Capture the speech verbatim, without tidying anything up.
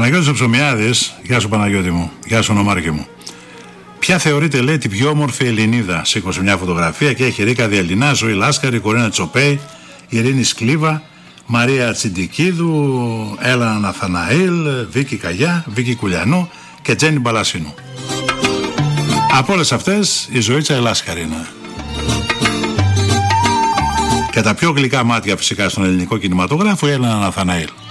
Παναγιώτης ο Ψωμιάδης, γεια σου Παναγιώτη μου, γεια σου Νομάρκη μου. Ποια θεωρείται, λέει, την πιο όμορφη Ελληνίδα? Σήκωσε μια φωτογραφία και έχει Ρίκα Διαλυνά, Ζωή Λάσκαρη, Κορίνα Τσοπέη, Ειρήνη Σκλίβα, Μαρία Τσιντικίδου, Έλενα Ναθαναήλ, Βίκη Καγιά, Βίκη Κουλιανού και Τζένι Μπαλασίνου. Από όλες αυτές η Ζωήτσα η Λάσκαρη είναι. Και τα πιο γλυκά μάτια φυσικά στον ελληνικό κινηματογράφο η Έλενα Ναθαναήλ.